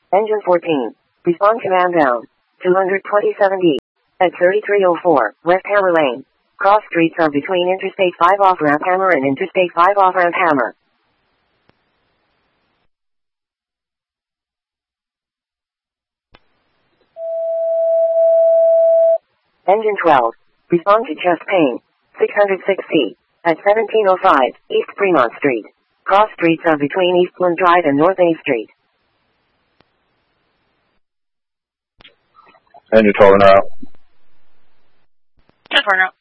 Engine 14. Respond command down. 227D. At 3304, West Hammer Lane. Cross streets are between Interstate 5 off-ramp Hammer and Interstate 5 off-ramp Hammer. Engine 12. Respond to chest pain. 606C. At 1705, East Fremont Street. Cross streets are between Eastland Drive and North A Street. Engine 12 and out. 10-4 now.